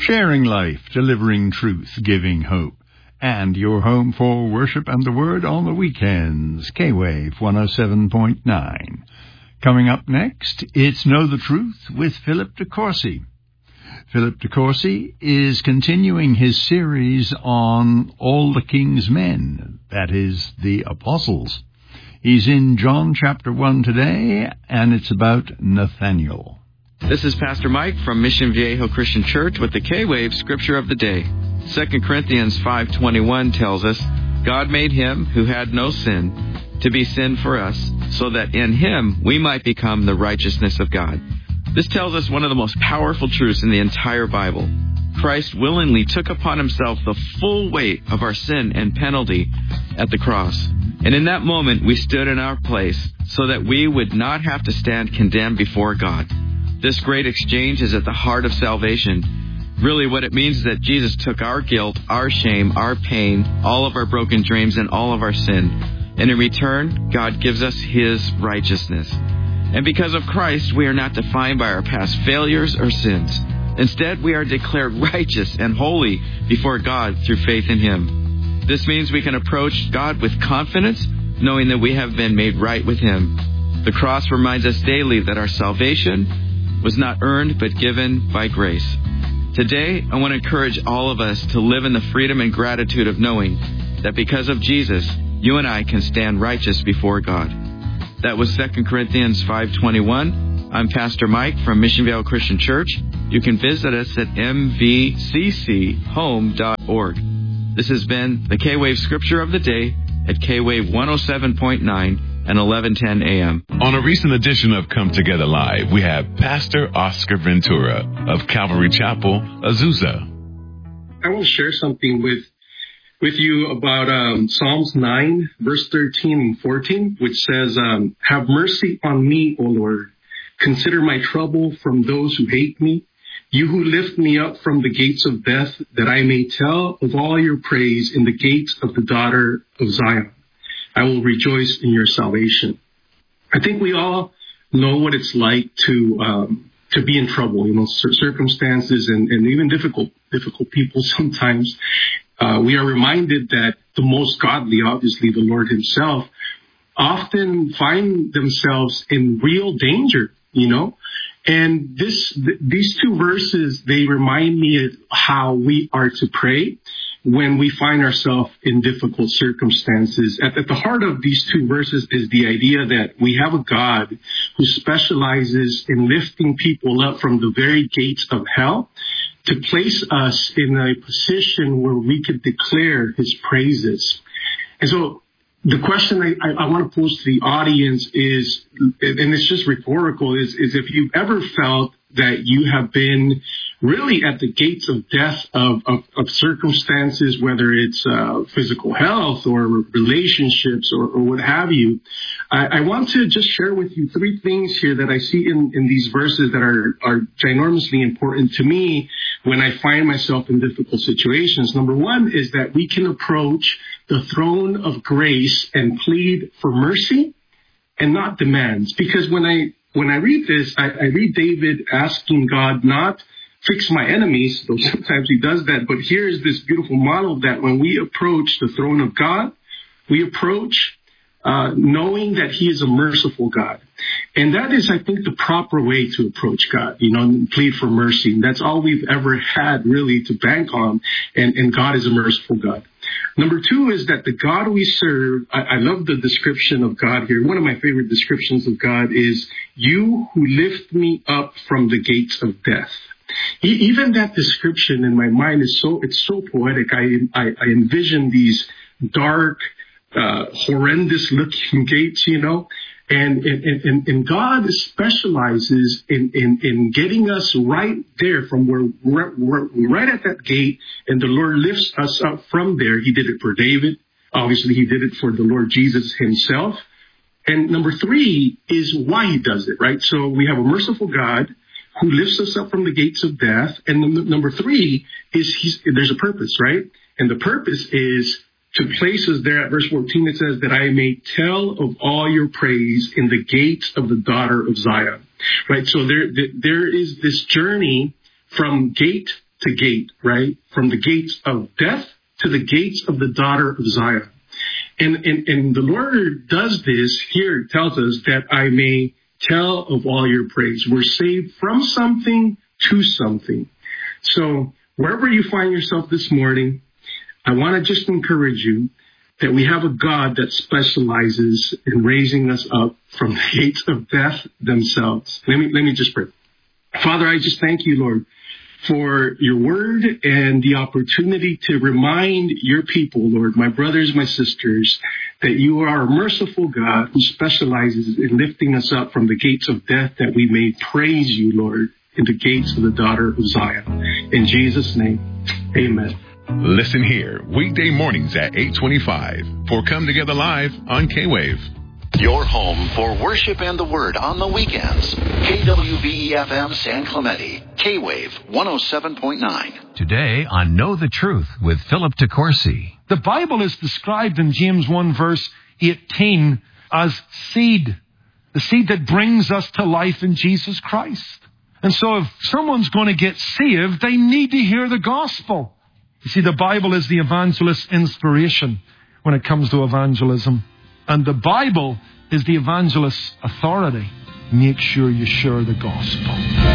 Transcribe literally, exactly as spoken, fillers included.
sharing life, delivering truth, giving hope. And your home for worship and the Word on the weekends, K-Wave one oh seven point nine. Coming up next, it's Know the Truth with Philip DeCourcy. Philip DeCourcy is continuing his series on all the King's men, that is, the apostles. He's in John chapter one today, and it's about Nathaniel. This is Pastor Mike from Mission Viejo Christian Church with the K-Wave Scripture of the Day. Second Corinthians five twenty-one tells us, God made him who had no sin to be sin for us, so that in him we might become the righteousness of God. This tells us one of the most powerful truths in the entire Bible. Christ willingly took upon himself the full weight of our sin and penalty at the cross. And in that moment, we stood in our place so that we would not have to stand condemned before God. This great exchange is at the heart of salvation. Really, what it means is that Jesus took our guilt, our shame, our pain, all of our broken dreams, and all of our sin. And in return, God gives us his righteousness. And because of Christ, we are not defined by our past failures or sins. Instead, we are declared righteous and holy before God through faith in him. This means we can approach God with confidence, knowing that we have been made right with him. The cross reminds us daily that our salvation was not earned but given by grace. Today, I want to encourage all of us to live in the freedom and gratitude of knowing that because of Jesus, you and I can stand righteous before God. That was Second Corinthians five twenty-one. I'm Pastor Mike from Mission Viejo Christian Church. You can visit us at m v c c home dot org. This has been the K-Wave Scripture of the Day at K-Wave one oh seven point nine and eleven ten a m. On a recent edition of Come Together Live, we have Pastor Oscar Ventura of Calvary Chapel, Azusa. I will share something with with you about um, Psalms nine, verse thirteen and fourteen, which says, um, have mercy on me, O Lord. Consider my trouble from those who hate me. You who lift me up from the gates of death, that I may tell of all your praise in the gates of the daughter of Zion. I will rejoice in your salvation. I think we all know what it's like to um, to be in trouble, you know, circumstances and, and even difficult difficult people sometimes. Uh, we are reminded that the most godly, obviously the Lord himself, often find themselves in real danger, you know. And this, th- these two verses, they remind me of how we are to pray when we find ourselves in difficult circumstances. At, at the heart of these two verses is the idea that we have a God who specializes in lifting people up from the very gates of hell to place us in a position where we could declare his praises. And so the question I, I, I want to pose to the audience is, and it's just rhetorical, is, is if you've ever felt that you have been really at the gates of death of, of, of circumstances, whether it's uh, physical health or relationships or, or what have you. I, I want to just share with you three things here that I see in, in these verses that are, are ginormously important to me when I find myself in difficult situations. Number one is that we can approach the throne of grace and plead for mercy and not demands. Because when I when I read this, I, I read David asking God not fix my enemies, though sometimes he does that. But here's this beautiful model that when we approach the throne of God, we approach uh, knowing that he is a merciful God. And that is, I think, the proper way to approach God, you know, and plead for mercy. And that's all we've ever had really to bank on. And, and God is a merciful God. Number two is that the God we serve, I, I love the description of God here. One of my favorite descriptions of God is, you who lift me up from the gates of death. Even that description in my mind is so, it's so poetic. I, I, I envision these dark, uh, horrendous looking gates, you know, and, and, and, and God specializes in, in, in getting us right there from where we're, we're right at that gate, and the Lord lifts us up from there. He did it for David. Obviously, he did it for the Lord Jesus himself. And number three is why he does it, right? So we have a merciful God who lifts us up from the gates of death. And the, number three is he's, there's a purpose, right? And the purpose is to place us there at verse fourteen. It says that I may tell of all your praise in the gates of the daughter of Zion, right? So there, there is this journey from gate to gate, right? From the gates of death to the gates of the daughter of Zion. And, and, and the Lord does this here. It tells us that I may tell of all your praise. We're saved from something to something. So wherever you find yourself this morning, I want to just encourage you that we have a God that specializes in raising us up from the gates of death themselves. Let me, let me just pray. Father, I just thank you, Lord, for your word and the opportunity to remind your people, Lord, my brothers, my sisters, that you are a merciful God who specializes in lifting us up from the gates of death, that we may praise you, Lord, in the gates of the daughter of Zion. In Jesus' name, amen. Listen here, weekday mornings at eight twenty-five for Come Together Live on K-Wave. Your home for worship and the word on the weekends. K W V E F M San Clemente. K-Wave one oh seven point nine. Today on Know the Truth with Philip DeCourcy. The Bible is described in James one verse eighteen as seed. The seed that brings us to life in Jesus Christ. And so if someone's going to get saved, they need to hear the gospel. You see, the Bible is the evangelist's inspiration when it comes to evangelism. And the Bible is the evangelist's authority. Make sure you share the gospel.